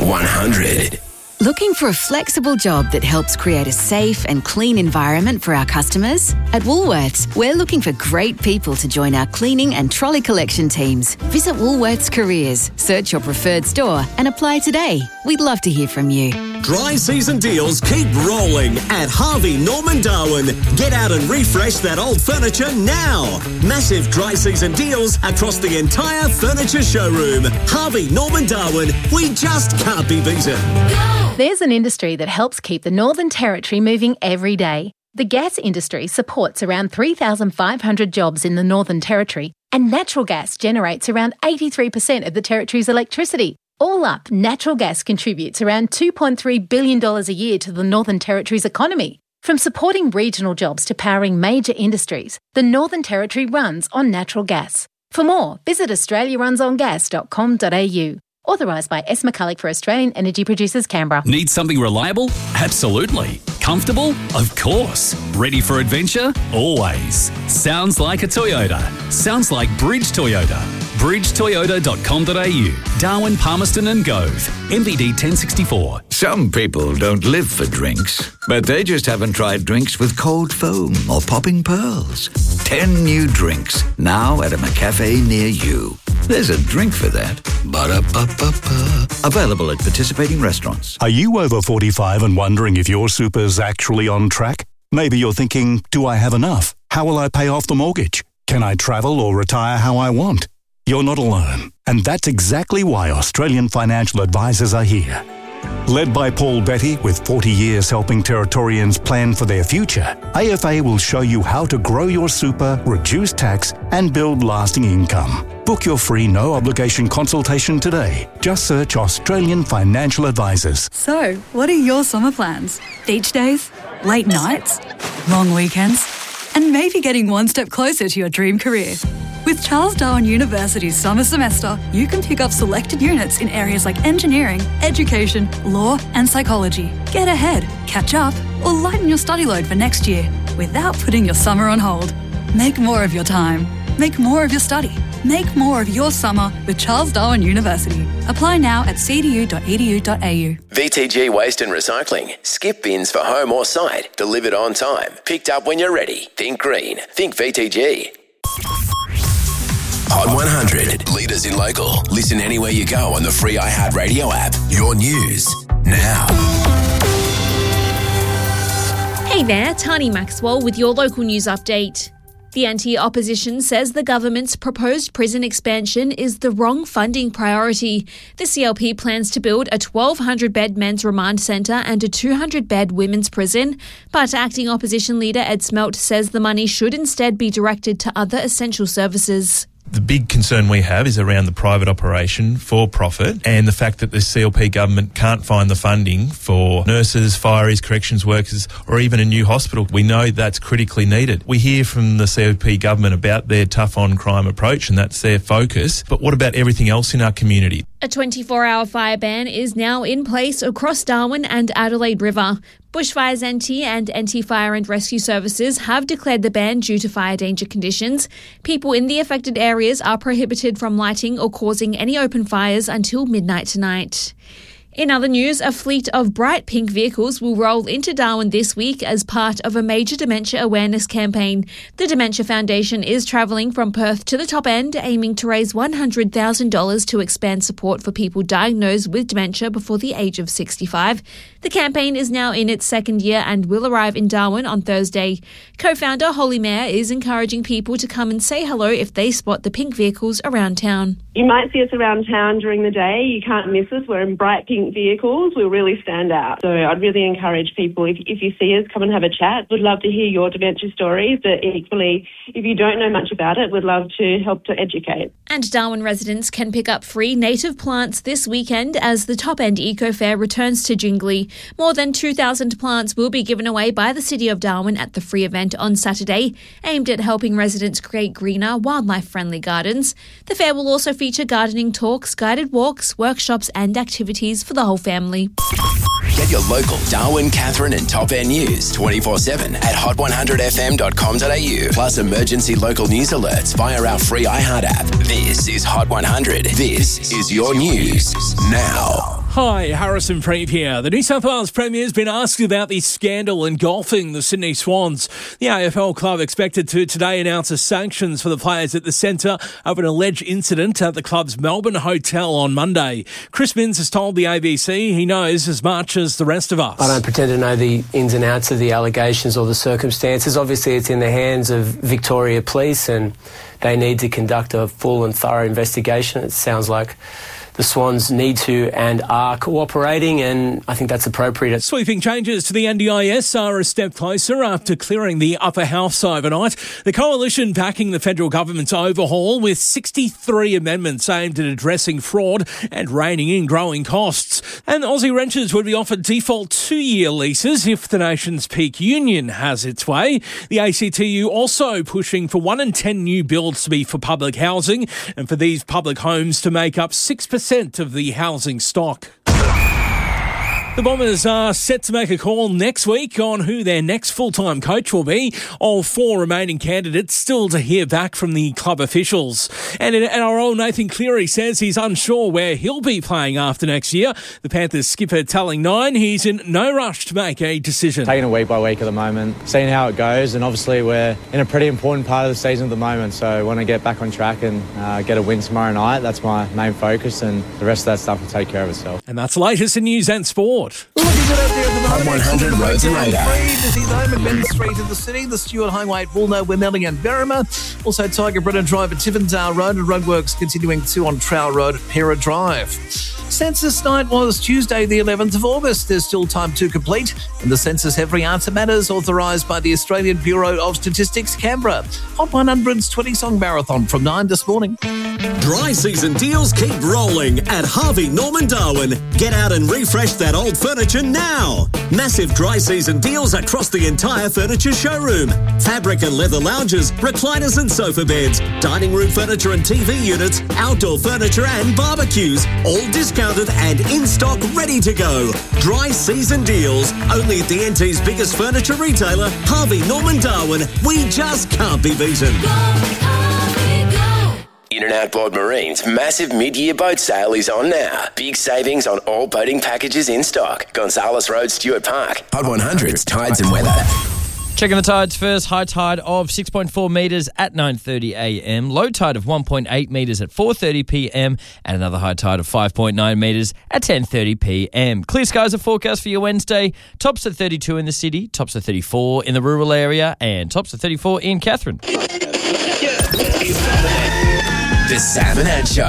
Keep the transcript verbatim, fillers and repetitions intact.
one hundred. Looking for a flexible job that helps create a safe and clean environment for our customers? At Woolworths, we're looking for great people to join our cleaning and trolley collection teams. Visit Woolworths Careers, search your preferred store and apply today. We'd love to hear from you. Dry season deals keep rolling at Harvey Norman Darwin. Get out and refresh that old furniture now. Massive dry season deals across the entire furniture showroom. Harvey Norman Darwin, we just can't be beaten. There's an industry that helps keep the Northern Territory moving every day. The gas industry supports around three thousand five hundred jobs in the Northern Territory, and natural gas generates around eighty-three percent of the Territory's electricity. All up, natural gas contributes around two point three billion dollars a year to the Northern Territory's economy. From supporting regional jobs to powering major industries, the Northern Territory runs on natural gas. For more, visit australia runs on gas dot com dot a u. Authorised by S. McCulloch for Australian Energy Producers, Canberra. Need something reliable? Absolutely. Comfortable? Of course. Ready for adventure? Always. Sounds like a Toyota. Sounds like Bridge Toyota. bridge toyota dot com dot a u. Darwin, Palmerston and Gove. M V D ten sixty-four. Some people don't live for drinks, but they just haven't tried drinks with cold foam or popping pearls. Ten new drinks, now at a McCafe near you. There's a drink for that. Ba-da-ba-ba-ba. Available at participating restaurants. Are you over forty-five and wondering if your super's actually on track? Maybe you're thinking, do I have enough? How will I pay off the mortgage? Can I travel or retire how I want? You're not alone. And that's exactly why Australian financial advisors are here. Led by Paul Betty, with forty years helping Territorians plan for their future, A F A will show you how to grow your super, reduce tax and build lasting income. Book your free no-obligation consultation today. Just search Australian Financial Advisors. So, what are your summer plans? Beach days? Late nights? Long weekends? And maybe getting one step closer to your dream career? With Charles Darwin University's summer semester, you can pick up selected units in areas like engineering, education, law and psychology. Get ahead, catch up, or lighten your study load for next year without putting your summer on hold. Make more of your time. Make more of your study. Make more of your summer with Charles Darwin University. Apply now at c d u dot e d u dot a u. V T G Waste and Recycling. Skip bins for home or site. Delivered on time. Picked up when you're ready. Think green. Think V T G. Hot one hundred. Leaders in local. Listen anywhere you go on the free iHeartRadio app. Your news now. Hey there, Tani Maxwell with your local news update. The anti-opposition says the government's proposed prison expansion is the wrong funding priority. The C L P plans to build a twelve hundred bed men's remand centre and a two hundred bed women's prison. But acting opposition leader Ed Smelt says the money should instead be directed to other essential services. The big concern we have is around the private operation for profit and the fact that the C L P government can't find the funding for nurses, fireys, corrections workers or even a new hospital. We know that's critically needed. We hear from the C L P government about their tough on crime approach and that's their focus. But what about everything else in our community? A twenty-four hour fire ban is now in place across Darwin and Adelaide River. Bushfires N T and N T Fire and Rescue Services have declared the ban due to fire danger conditions. People in the affected areas are prohibited from lighting or causing any open fires until midnight tonight. In other news, a fleet of bright pink vehicles will roll into Darwin this week as part of a major dementia awareness campaign. The Dementia Foundation is travelling from Perth to the top end, aiming to raise one hundred thousand dollars to expand support for people diagnosed with dementia before the age of sixty-five. The campaign is now in its second year and will arrive in Darwin on Thursday. Co-founder Holly Mayer is encouraging people to come and say hello if they spot the pink vehicles around town. You might see us around town during the day. You can't miss us. We're in bright pink vehicles. We'll really stand out. So I'd really encourage people, if, if you see us, come and have a chat. We'd love to hear your dementia stories, but equally, if you don't know much about it, we'd love to help to educate. And Darwin residents can pick up free native plants this weekend as the Top End Eco Fair returns to Jingli. More than two thousand plants will be given away by the City of Darwin at the free event on Saturday, aimed at helping residents create greener, wildlife-friendly gardens. The fair will also feature gardening talks, guided walks, workshops and activities for the whole family. Get your local Darwin, Katherine and Top End news twenty-four seven at hot one hundred f m dot com dot a u. Plus emergency local news alerts via our free iHeart app. This is Hot one hundred. This is your news now. Hi, Harrison Preeve here. The New South Wales Premier's been asked about the scandal engulfing the Sydney Swans. The A F L club expected to today announce a sanctions for the players at the centre of an alleged incident at the club's Melbourne hotel on Monday. Chris Minns has told the A B C he knows as much as the rest of us. I don't pretend to know the ins and outs of the allegations or the circumstances. Obviously, it's in the hands of Victoria Police and they need to conduct a full and thorough investigation. It sounds like the Swans need to and are cooperating, and I think that's appropriate. Sweeping changes to the N D I S are a step closer after clearing the upper house overnight. The coalition backing the federal government's overhaul with sixty-three amendments aimed at addressing fraud and reining in growing costs. And Aussie renters would be offered default two-year leases if the nation's peak union has its way. The A C T U also pushing for one in ten new builds to be for public housing and for these public homes to make up six percent of the housing stock. The Bombers are set to make a call next week on who their next full-time coach will be. All four remaining candidates still to hear back from the club officials. And our old Nathan Cleary says he's unsure where he'll be playing after next year. The Panthers skipper telling Nine he's in no rush to make a decision. Taking it week by week at the moment, seeing how it goes, and obviously we're in a pretty important part of the season at the moment, so I want to get back on track and uh, get a win tomorrow night. That's my main focus, and the rest of that stuff will take care of itself. And that's the latest in news and sport. Hot one hundred Roads and Radar. Busy though, McMinn Street in the city, the Stuart Highway at Woolno, Wimelli and Berrima. Also Tiger Brennan Drive at Tivendale Road and roadworks continuing to on Trowell Road at Pera Drive. Census night was Tuesday the eleventh of August. There's still time to complete. And the census Every Answer Matters, authorised by the Australian Bureau of Statistics, Canberra. Hot one hundred's twenty-song marathon from nine this morning. Dry season deals keep rolling at Harvey Norman Darwin. Get out and refresh that old furniture now. Massive dry season deals across the entire furniture showroom. Fabric and leather lounges, recliners and sofa beds, dining room furniture and T V units, outdoor furniture and barbecues, all discounted and in stock ready to go. Dry season deals, only at the N T's biggest furniture retailer, Harvey Norman Darwin. We just can't be beaten. In and Outboard Marine's massive mid-year boat sale is on now. Big savings on all boating packages in stock. Gonzales Road, Stuart Park. Hot one hundred's Tides and Weather. Checking the tides first. High tide of six point four metres at nine thirty a m. Low tide of one point eight metres at four thirty p m. And another high tide of five point nine metres at ten thirty p m. Clear skies are forecast for your Wednesday. Tops at thirty-two in the city, tops at thirty-four in the rural area, and tops at thirty-four in Katherine. The Sam and Ed Show.